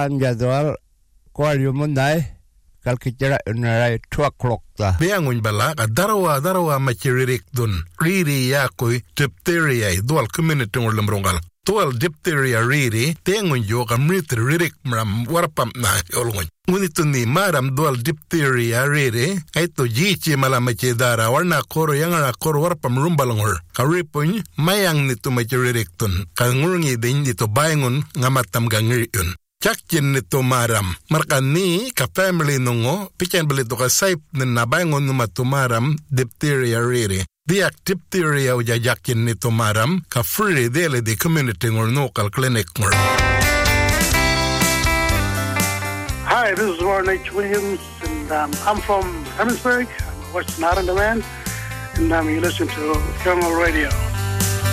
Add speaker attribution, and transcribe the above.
Speaker 1: Karan jadwal ko yumunday kalkitira unaray 2 o'clock ta.
Speaker 2: Beangun bala ka darawa machiririk dun. Riri yakoy diphtheria dual community ngorlamrongal. Dual diphtheria riri tengun yo ka ririk mram warpam na yolngun. Ngunito ni maram dual diphtheria riri ay to jichi malamache dara warna koro yang na koro warpam rumbalangor. Karipun mayang nito machiririk dun. Kangurungi din nito bayangun ngamatam gangiriun. Chakchin nito maram. Markan ni ka family nungo, pichen balito ka saip na nabangon numatumaram diphtheria riri. Diak diphtheria uja jakin nito maram, ka free dele di community ngor local clinic ngor.
Speaker 3: Hi, this is Warren H. Williams, and I'm from Emmitsburg. I'm a Western Islander man, and you listen to Thermal Radio.